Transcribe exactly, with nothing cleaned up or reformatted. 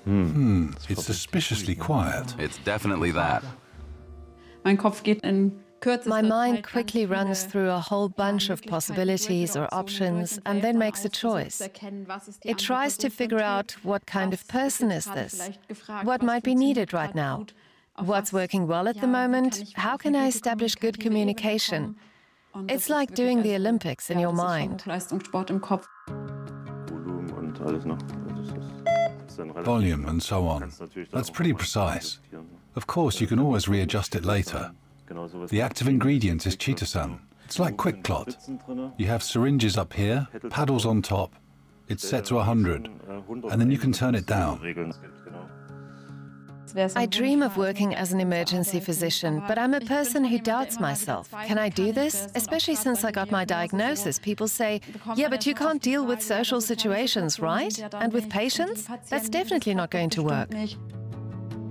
Hmm, it's suspiciously quiet. It's definitely that. My mind quickly runs through a whole bunch of possibilities or options and then makes a choice. It tries to figure out what kind of person is this, what might be needed right now, what's working well at the moment, how can I establish good communication. It's like doing the Olympics in your mind. Volume and so on. That's pretty precise. Of course, you can always readjust it later. The active ingredient is chitosan. It's like quick clot. You have syringes up here, paddles on top. It's set to one hundred, and then you can turn it down. I dream of working as an emergency physician, but I'm a person who doubts myself. Can I do this? Especially since I got my diagnosis, people say, yeah, but you can't deal with social situations, right? And with patients? That's definitely not going to work.